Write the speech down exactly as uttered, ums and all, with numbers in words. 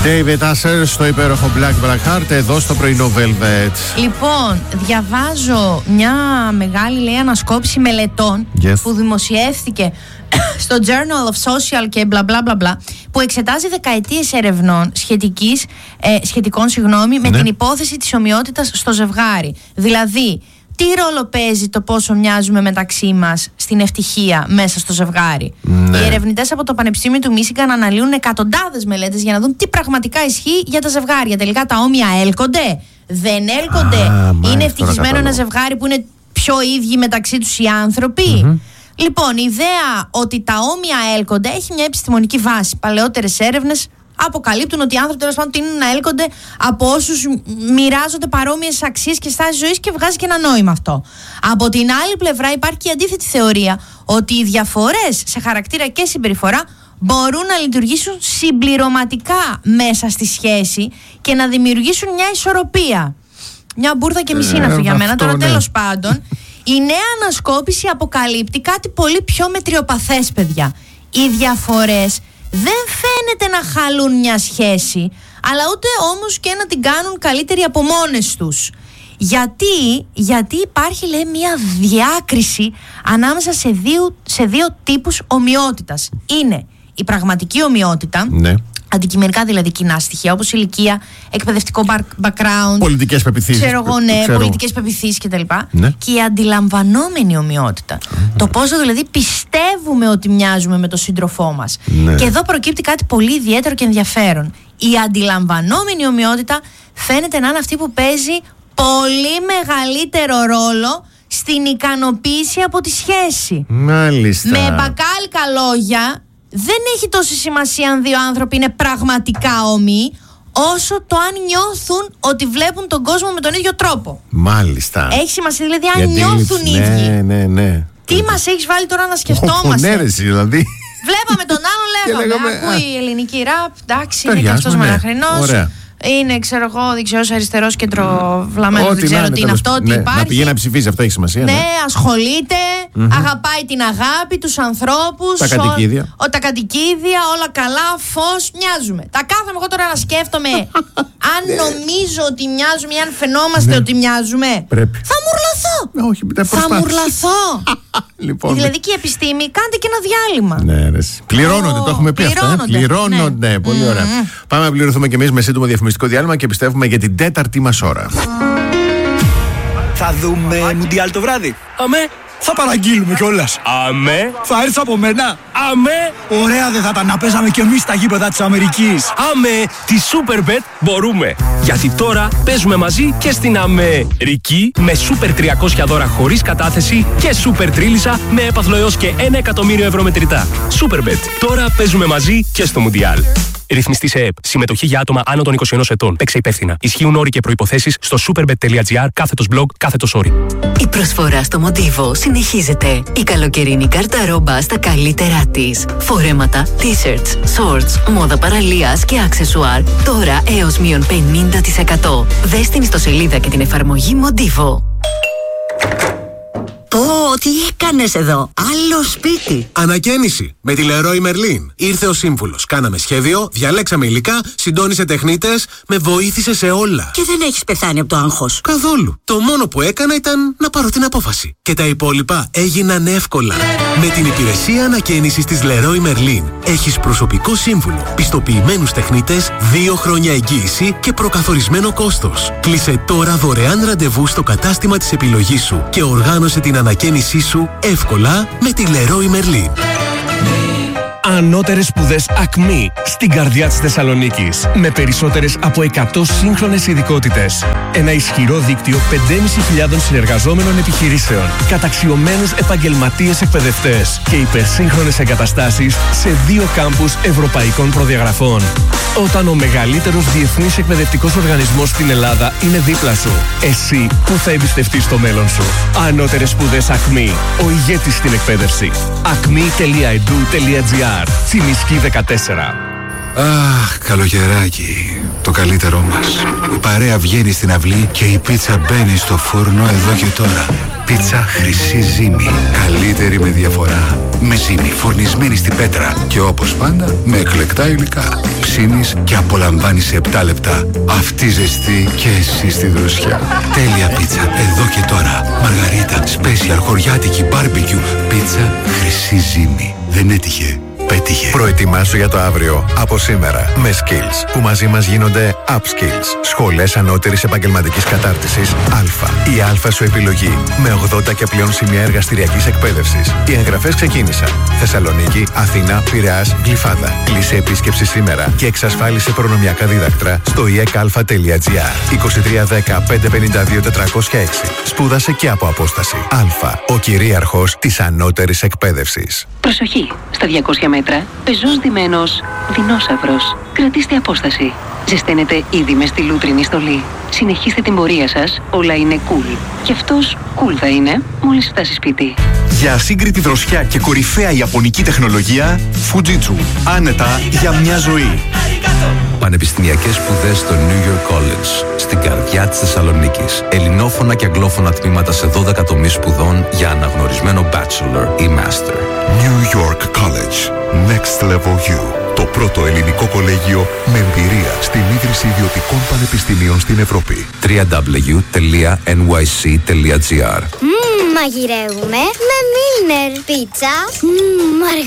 David Asher στο υπέροχο Black Black Heart εδώ στο πρωινό Velvet. Λοιπόν, διαβάζω μια μεγάλη, λέει, ανασκόπηση μελετών yes. που δημοσιεύθηκε στο Journal of Social και μπλα μπλα μπλα μπλα, που εξετάζει δεκαετίες ερευνών σχετικής, ε, σχετικών συγγνώμη, με ναι. την υπόθεση της ομοιότητας στο ζευγάρι. Δηλαδή, τι ρόλο παίζει το πόσο μοιάζουμε μεταξύ μας στην ευτυχία μέσα στο ζευγάρι. Ναι. Οι ερευνητές από το Πανεπιστήμιο του Μίσιγκαν αναλύουν εκατοντάδες μελέτες για να δουν τι πραγματικά ισχύει για τα ζευγάρια. Τελικά τα όμοια έλκονται, δεν έλκονται, Α, είναι ευτυχισμένο ένα ζευγάρι που είναι πιο ίδιοι μεταξύ τους οι άνθρωποι. Mm-hmm. Λοιπόν, η ιδέα ότι τα όμοια έλκονται έχει μια επιστημονική βάση. Παλαιότερες έρευνες αποκαλύπτουν ότι οι άνθρωποι τέλος πάντων τείνουν να έλκονται από όσους μοιράζονται παρόμοιες αξίες και στάσεις ζωής, και βγάζει και ένα νόημα αυτό. Από την άλλη πλευρά υπάρχει και η αντίθετη θεωρία, ότι οι διαφορές σε χαρακτήρα και συμπεριφορά μπορούν να λειτουργήσουν συμπληρωματικά μέσα στη σχέση και να δημιουργήσουν μια ισορροπία. Μια μπουρδα και μισή είναι αυτό για μένα. Τώρα, ναι. τέλος πάντων, η νέα ανασκόπηση αποκαλύπτει κάτι πολύ πιο μετριοπαθές, παιδιά. Οι διαφορές δεν φαίνεται να χαλούν μια σχέση, αλλά ούτε όμως και να την κάνουν καλύτερη από μόνες τους. Γιατί, γιατί υπάρχει, λέει, μια διάκριση ανάμεσα σε δύο, σε δύο τύπους ομοιότητας. Είναι η πραγματική ομοιότητα, ναι. αντικειμενικά δηλαδή κοινά στοιχεία, όπως ηλικία, εκπαιδευτικό background, πολιτικές πεποιθήσεις, ξέρω εγώ, ναι, ξέρω. πολιτικές πεποιθήσεις κτλ. Ναι. Και η αντιλαμβανόμενη ομοιότητα. Mm-hmm. Το πόσο δηλαδή πιστεύουμε ότι μοιάζουμε με τον σύντροφό μας. Ναι. Και εδώ προκύπτει κάτι πολύ ιδιαίτερο και ενδιαφέρον. Η αντιλαμβανόμενη ομοιότητα φαίνεται να είναι αυτή που παίζει πολύ μεγαλύτερο ρόλο στην ικανοποίηση από τη σχέση. Μάλιστα. Με μπακάλικα λόγια, δεν έχει τόση σημασία αν δύο άνθρωποι είναι πραγματικά όμοιοι, όσο το αν νιώθουν ότι βλέπουν τον κόσμο με τον ίδιο τρόπο. Μάλιστα. Έχει σημασία δηλαδή αν νιώθουν οι ναι, ίδιοι. Ναι, ναι. Τι μας έχεις βάλει τώρα να σκεφτόμαστε. Ναι, δηλαδή. Βλέπαμε τον άλλον, λέγαμε, λέγαμε ακούει η ελληνική ραπ, εντάξει, είναι και αυτός ναι. μελαχρινός. Είναι, ξέρω εγώ, δεξιός, αριστερός, κεντροβλαμμένος, δεν ξέρω τι είναι αυτό, τι ναι, υπάρχει. Να πηγαίνει να ψηφίσει, αυτό έχει σημασία. Ναι, ναι. ασχολείται, mm-hmm. αγαπάει την αγάπη, τους ανθρώπους, τα κατοικίδια. Ο, ο, τα κατοικίδια, όλα καλά, φως, μοιάζουμε. Τα κάθομαι εγώ τώρα να σκέφτομαι αν νομίζω ότι μοιάζουμε ή αν φαινόμαστε ναι. ότι μοιάζουμε. Πρέπει. Θα μουρλαθώ. Όχι, θα μουρλαθώ. Λοιπόν, δηλαδή και η επιστήμη, κάντε και ένα διάλειμμα. Ναι, ρε. Πληρώνονται, oh, το έχουμε πει αυτό. Ε? Πληρώνονται. Ναι. Πολύ ωραία. Mm-hmm. Πάμε να πληρωθούμε κι εμείς με σύντομο διαφημιστικό διάλειμμα και πιστεύουμε για την τέταρτη μας ώρα. Θα δούμε Μουντιάλ το βράδυ. Αμέ. Θα παραγγείλουμε κιόλας. Αμέ. Θα έρθει από μένα. Αμέ. Ωραία δεν θα ήταν να παίζαμε κι εμείς στα γήπεδα της Αμερικής. Αμέ. Τη Superbet μπορούμε. Γιατί τώρα παίζουμε μαζί και στην Αμερική με Super τριακόσια δώρα χωρίς κατάθεση και Super Τρίλισσα με έπαθλο έως και ένα εκατομμύριο ευρώ μετρητά. Superbet. Τώρα παίζουμε μαζί και στο Μουντιάλ. Ρυθμιστή σε ΕΕΠ. Συμμετοχή για άτομα άνω των είκοσι ένα ετών. Παίξε υπεύθυνα. Ισχύουν όροι και προϋποθέσεις στο superbet.gr κάθετος blog κάθετος όροι. Η προσφορά στο Μοντίβο συνεχίζεται. Η καλοκαιρινή κάρτα ρόμπα στα καλύτερά της. Φορέματα, t-shirts, shorts, μόδα παραλίας και αξεσουάρ. Τώρα έως μείον πενήντα τοις εκατό. Δες την ιστοσελίδα και την εφαρμογή Μοντίβο. Πω, τι έκανες εδώ, άλλο σπίτι. Ανακαίνιση με τη Leroy Merlin. Ήρθε ο σύμβουλος. Κάναμε σχέδιο, διαλέξαμε υλικά, συντόνισε τεχνίτες, με βοήθησε σε όλα. Και δεν έχεις πεθάνει από το άγχος. Καθόλου. Το μόνο που έκανα ήταν να πάρω την απόφαση. Και τα υπόλοιπα έγιναν εύκολα. Με την υπηρεσία ανακαίνισης της Leroy Merlin έχεις προσωπικό σύμβουλο, πιστοποιημένους τεχνίτες, δύο χρόνια εγγύηση και προκαθορισμένο κόστος. Κλείσε τώρα δωρεάν ραντεβού στο κατάστημα της επιλογής σου και οργάνωσε την ανακαίνισή σου εύκολα με τη Leroy Merlin. Ανώτερες σπουδές Ακμή στην καρδιά της Θεσσαλονίκης. Με περισσότερες από εκατό σύγχρονες ειδικότητες. Ένα ισχυρό δίκτυο πεντέμισι χιλιάδων συνεργαζόμενων επιχειρήσεων. Καταξιωμένους επαγγελματίες εκπαιδευτές. Και υπερσύγχρονες εγκαταστάσεις σε δύο κάμπους ευρωπαϊκών προδιαγραφών. Όταν ο μεγαλύτερος διεθνής εκπαιδευτικός οργανισμός στην Ελλάδα είναι δίπλα σου. Εσύ που θα εμπιστευτείς το μέλλον σου. Ανώτερες σπουδές Ακμή. Ο ηγέτης στην εκπαίδευση. ακμή τελεία ι ντι ου τελεία τζι άρ. Τσιμισκή δεκατέσσερα. Αχ, καλοκαιράκι. Το καλύτερό μας. Η παρέα βγαίνει στην αυλή και η πίτσα μπαίνει στο φούρνο εδώ και τώρα. Πίτσα Χρυσή Ζύμη. Καλύτερη με διαφορά. Με ζύμη φορνισμένη στην πέτρα. Και όπως πάντα με εκλεκτά υλικά. ψήνεις και απολαμβάνεις σε επτά λεπτά. Αυτή ζεστή και εσύ στη δροσιά. Τέλεια πίτσα, εδώ και τώρα. Μαργαρίτα, special, χωριάτικη, barbecue, πίτσα Χρυσή Ζύμη. Δεν έτυχε. Πέτυχε. Προετοιμάσου για το αύριο από σήμερα με Skills που μαζί μας γίνονται Upskills. Σχολές ανώτερης επαγγελματικής κατάρτισης Α. Η Α σου επιλογή με ογδόντα και πλέον σημεία εργαστηριακής εκπαίδευσης. Οι εγγραφές ξεκίνησαν. Θεσσαλονίκη, Αθήνα, Πειραιάς, Γλυφάδα. Κλείσε επίσκεψη σήμερα και εξασφάλισε προνομιακά δίδακτρα στο ι εκ α τελεία τζι άρ. είκοσι τρία δέκα πεντακόσια πενήντα δύο τετρακόσια έξι. Σπούδασε και από απόσταση. Α. Ο κυρίαρχος της ανώτερης εκπαίδευσης. Προσοχή! Στα διακόσια μέτρα, πεζός ντυμένος δεινόσαυρος. Κρατήστε απόσταση. Ζεσταίνετε ήδη με στη λούτρινη στολή. Συνεχίστε την πορεία σας, όλα είναι cool. Και αυτός cool θα είναι μόλις φτάσει σπίτι. Για ασύγκριτη δροσιά και κορυφαία ιαπωνική τεχνολογία, Fujitsu. Άνετα για μια ζωή. Πανεπιστημιακές σπουδές στο New York College, στην καρδιά της Θεσσαλονίκης. Ελληνόφωνα και αγγλόφωνα τμήματα σε δώδεκα τομείς σπουδών για αναγνωρισμένο bachelor ή master. New York College. Next Level You. Το πρώτο ελληνικό κολέγιο με εμπειρία στην ίδρυση ιδιωτικών πανεπιστημίων στην Ευρώπη. double-u double-u double-u τελεία εν γουάι σι τελεία τζι άρ. Μμμ, μαγειρεύουμε με Milner πίτσα. Μμμ,